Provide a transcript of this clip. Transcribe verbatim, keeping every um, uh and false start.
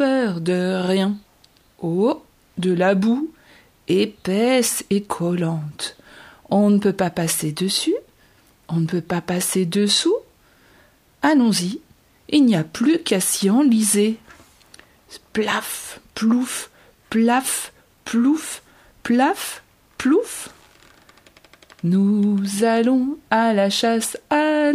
Peur de rien. Oh, de la boue, épaisse et collante. On ne peut pas passer dessus, on ne peut pas passer dessous. Allons-y, il n'y a plus qu'à s'y enliser. Plaf, plouf, plaf, plouf, plaf, plouf. Nous allons à la chasse à